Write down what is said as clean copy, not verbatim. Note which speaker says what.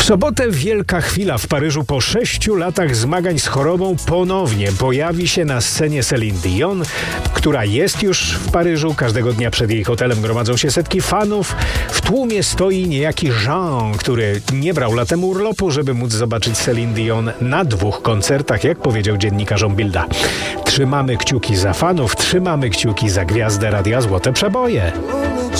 Speaker 1: sobotę wielka chwila w Paryżu. Po 6 latach zmagań z chorobą ponownie pojawi się na scenie Celine Dion, która jest już w Paryżu. Każdego dnia przed jej hotelem gromadzą się setki fanów. W tłumie stoi niejaki Jean, który nie brał latem urlopu, żeby móc zobaczyć Celine Dion na 2 koncertach, jak powiedział dziennikarzom Bilda. Trzymamy kciuki za fanów, trzymamy kciuki za gwiazdę Radia Złote Przeboje.